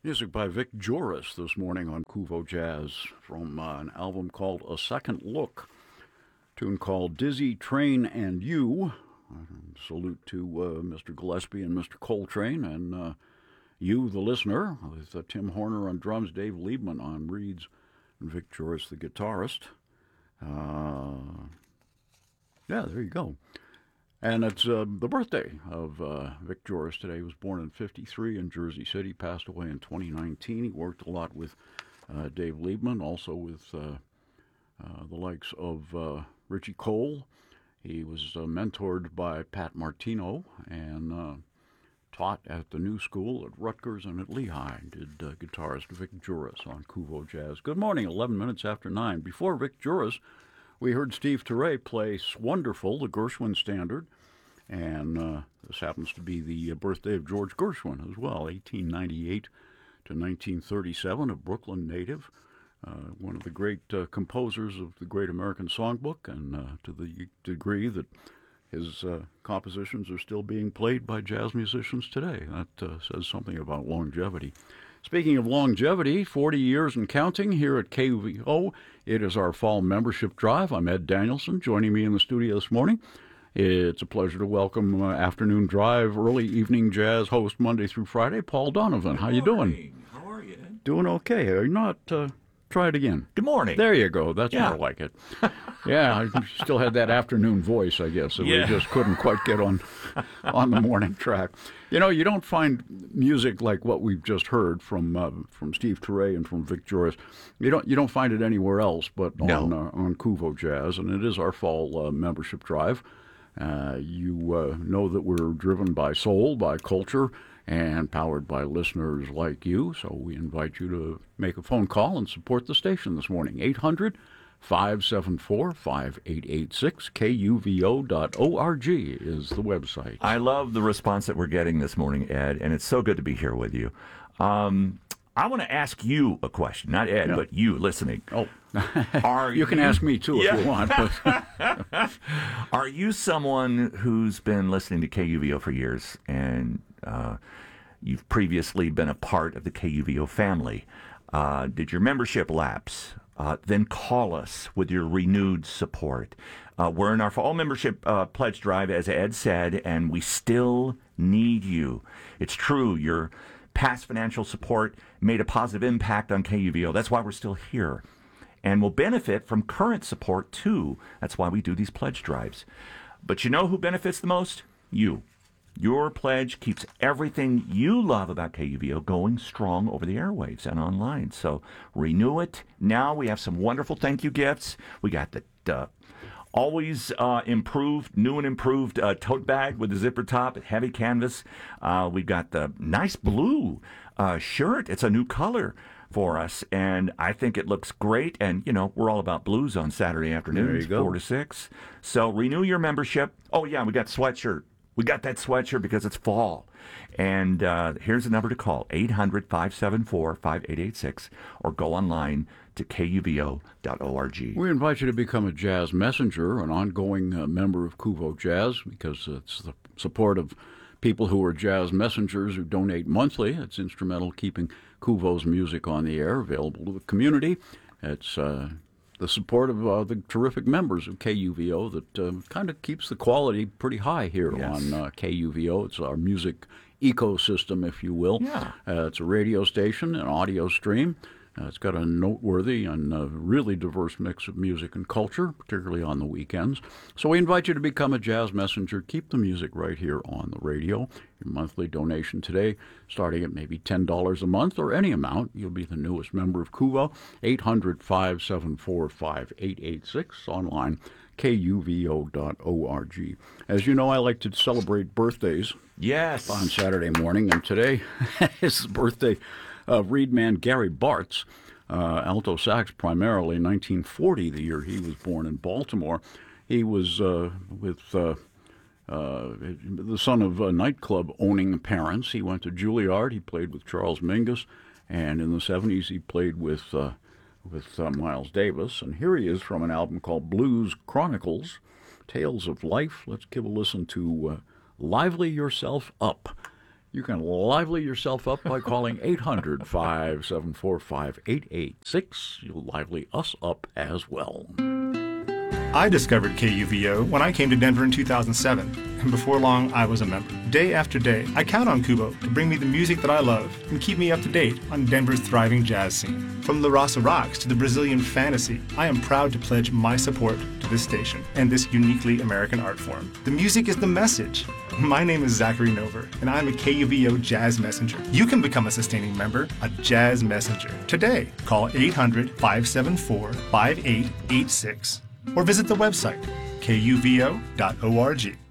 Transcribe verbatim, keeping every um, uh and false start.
Music by Vic Joris this morning on Kuvo Jazz from uh, an album called A Second Look, a tune called Dizzy, Train, and You. Uh, salute to uh, Mister Gillespie and Mister Coltrane, and uh, you, the listener, with uh, Tim Horner on drums, Dave Liebman on reeds, and Vic Joris, the guitarist. Uh, yeah, there you go. And it's uh, the birthday of uh, Vic Joris today. He was born in fifty-three in Jersey City, passed away in twenty nineteen. He worked a lot with uh, Dave Liebman, also with uh, uh, the likes of uh, Richie Cole. He was uh, mentored by Pat Martino and uh, taught at the New School at Rutgers and at Lehigh. Did uh, guitarist Vic Joris on Kuvo Jazz. Good morning, eleven minutes after nine. Before Vic Joris, we heard Steve Turre play Wonderful, the Gershwin standard, and uh, this happens to be the birthday of George Gershwin as well, eighteen ninety-eight to nineteen thirty-seven, a Brooklyn native, uh, one of the great uh, composers of the Great American Songbook, and uh, to the degree that his uh, compositions are still being played by jazz musicians today. That uh, says something about longevity. Speaking of longevity, forty years and counting here at K U V O. It is our fall membership drive. I'm Ed Danielson. Joining me in the studio this morning, it's a pleasure to welcome uh, afternoon drive, early evening jazz host Monday through Friday, Paul Donovan. Good How you morning. doing? How are you, Ed? Doing okay. Are you not? Uh, try it again. Good morning. There you go. That's Yeah. more like it. Yeah, I still had that afternoon voice, I guess, that Yeah. we just couldn't quite get on on the morning track. You know, you don't find music like what we've just heard from uh, from Steve Turre and from Vic Joris. You don't you don't find it anywhere else but No. on uh, on Kuvo Jazz, and it is our fall uh, membership drive. Uh, you uh, know that we're driven by soul, by culture, and powered by listeners like you. So we invite you to make a phone call and support the station this morning. eight hundred, five seven four, five eight eight six. K U V O dot org is the website. I love the response that we're getting this morning, Ed, and it's so good to be here with you. Um, I want to ask you a question, not Ed, Yeah. but you listening. Oh, Are you can ask me too Yeah. if you want. But Are you someone who's been listening to K U V O for years, and uh, you've previously been a part of the K U V O family? Uh, did your membership lapse? Uh, then call us with your renewed support. Uh, we're in our fall membership uh, pledge drive, as Ed said, and we still need you. It's true, your past financial support made a positive impact on K U V O. That's why we're still here. And will benefit from current support, too. That's why we do these pledge drives. But you know who benefits the most? You. Your pledge keeps everything you love about K U V O going strong over the airwaves and online. So renew it. Now we have some wonderful thank you gifts. We got the uh, always uh, improved, new and improved uh, tote bag with the zipper top, heavy canvas. Uh, we've got the nice blue uh, shirt. It's a new color for us, and I think it looks great. And, you know, we're all about blues on Saturday afternoons, There you go. four to six. So renew your membership. Oh, yeah, we got sweatshirt. We got that sweatshirt because it's fall. And uh, here's the number to call, eight hundred, five seven four, five eight eight six, or go online to K U V O dot org. we invite you to become a jazz messenger, an ongoing uh, member of Kuvo Jazz, because it's the support of people who are jazz messengers who donate monthly. It's instrumental keeping Kuvo's music on the air, available to the community. It's uh, the support of uh, the terrific members of K U V O that uh, kind of keeps the quality pretty high here Yes. on uh, K U V O. It's our music ecosystem, if you will. Yeah. Uh, it's a radio station, an audio stream. Uh, it's got a noteworthy and uh, really diverse mix of music and culture, particularly on the weekends. So we invite you to become a jazz messenger. Keep the music right here on the radio. Your monthly donation today, starting at maybe ten dollars a month or any amount. You'll be the newest member of Kuvo. eight hundred, five seven four, five eight eight six, online, K U V O dot org. As you know, I like to celebrate birthdays Yes. on Saturday morning, and today is the birthday of reed man Gary Bartz, uh, alto sax primarily, nineteen forty, the year he was born in Baltimore. He was uh, with uh, uh, the son of uh, nightclub owning parents. He went to Juilliard. He played with Charles Mingus, and in the seventies he played with uh, with uh, Miles Davis. And here he is from an album called Blues Chronicles, Tales of Life. Let's give a listen to uh, Lively Yourself Up. You can lively yourself up by calling eight hundred, five seven four, five eight eight six. You'll lively us up as well. I discovered K U V O when I came to Denver in two thousand seven, and before long I was a member. Day after day, I count on Kubo to bring me the music that I love and keep me up to date on Denver's thriving jazz scene. From La Raza Rocks to the Brazilian Fantasy, I am proud to pledge my support to this station and this uniquely American art form. The music is the message. My name is Zachary Nover, and I'm a K U V O Jazz Messenger. You can become a sustaining member, a Jazz Messenger. Today, call eight hundred, five seven four, five eight eight six or visit the website k u v o dot org.